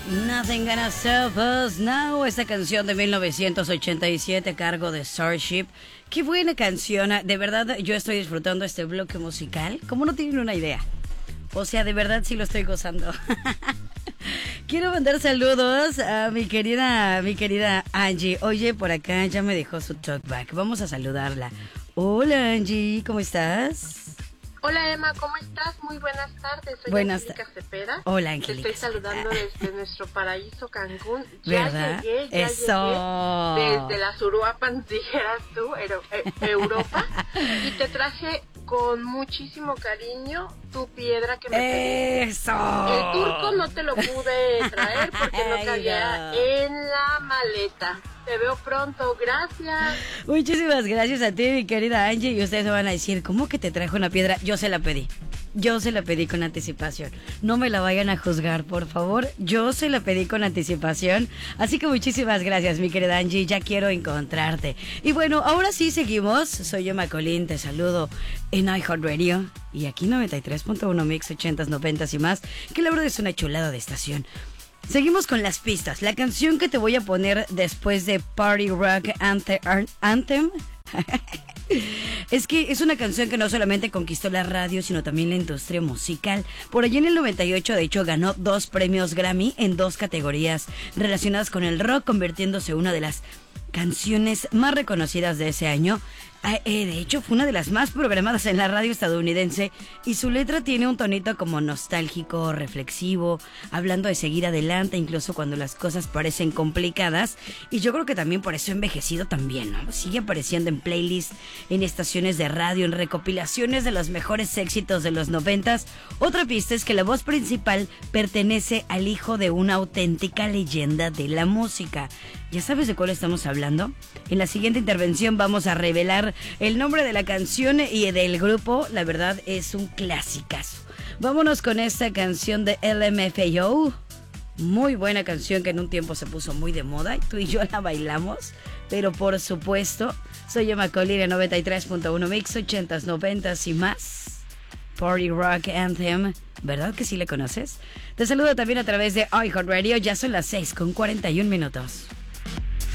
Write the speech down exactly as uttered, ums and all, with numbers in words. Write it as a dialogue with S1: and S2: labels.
S1: Nothing Gonna Stop Us Now, esta canción de mil novecientos ochenta y siete a cargo de Starship. Qué buena canción, de verdad yo estoy disfrutando este bloque musical, como no tienen una idea. O sea, de verdad sí lo estoy gozando. Quiero mandar saludos a mi querida, mi querida Angie. Oye, por acá ya me dejó su talkback. Vamos a saludarla. Hola Angie, ¿cómo estás?
S2: Hola Emma, ¿cómo estás? Muy buenas tardes. Soy
S1: buenas
S2: Angélica Cepeda.
S1: Hola Angélica.
S2: Te estoy saludando desde nuestro paraíso Cancún.
S1: Ya ¿verdad?
S2: llegué, ya
S1: Eso.
S2: llegué desde las Uruapan, dijeras tú, Europa. Y te traje con muchísimo cariño tu piedra que me pediste.
S1: ¡Eso!
S2: El turco no te lo pude traer porque no cabía en la maleta. Te veo pronto, gracias.
S1: Muchísimas gracias a ti, mi querida Angie. Y ustedes me van a decir, ¿cómo que te trajo una piedra? Yo se la pedí. Yo se la pedí con anticipación. No me la vayan a juzgar, por favor. Yo se la pedí con anticipación. Así que muchísimas gracias, mi querida Angie. Ya quiero encontrarte. Y bueno, ahora sí seguimos. Soy Emma Colín, te saludo en iHeartRadio. Y aquí noventa y tres punto uno Mix, ochentas, noventas y más. Que la verdad es una chulada de estación. Seguimos con las pistas. La canción que te voy a poner después de Party Rock Anthem es que es una canción que no solamente conquistó la radio, sino también la industria musical. Por allí en el noventa y ocho, de hecho, ganó dos premios Grammy en dos categorías relacionadas con el rock, convirtiéndose en una de las canciones más reconocidas de ese año. Eh, de hecho, fue una de las más programadas en la radio estadounidense y su letra tiene un tonito como nostálgico, reflexivo, hablando de seguir adelante incluso cuando las cosas parecen complicadas. Y yo creo que también por eso ha envejecido también, ¿no? Sigue apareciendo en playlists, en estaciones de radio, en recopilaciones de los mejores éxitos de los noventas. Otra pista es que la voz principal pertenece al hijo de una auténtica leyenda de la música. ¿Ya sabes de cuál estamos hablando? En la siguiente intervención vamos a revelar el nombre de la canción y del grupo. La verdad es un clasicazo. Vámonos con esta canción de L M F A O. Muy buena canción que en un tiempo se puso muy de moda y tú y yo la bailamos. Pero por supuesto, soy Emma Colín en noventa y tres punto uno Mix, ochentas, noventas y más. Party Rock Anthem. ¿Verdad que sí le conoces? Te saludo también a través de iHeartRadio. Ya son las seis con cuarenta y un minutos.